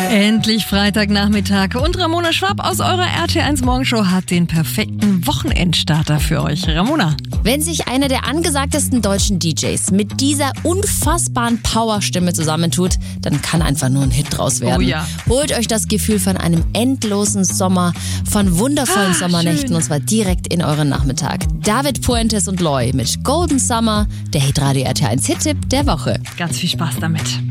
Endlich Freitagnachmittag und Ramona Schwab aus eurer RT1 Morgenshow hat den perfekten Wochenendstarter für euch. Ramona. Wenn sich einer der angesagtesten deutschen DJs mit dieser unfassbaren Powerstimme zusammentut, dann kann einfach nur ein Hit draus werden. Oh ja. Holt euch das Gefühl von einem endlosen Sommer, von wundervollen Sommernächten, schön. und zwar direkt in euren Nachmittag. David Puentes und Loy mit Golden Summer, der Hitradio RT1 Hit-Tipp der Woche. Ganz viel Spaß damit.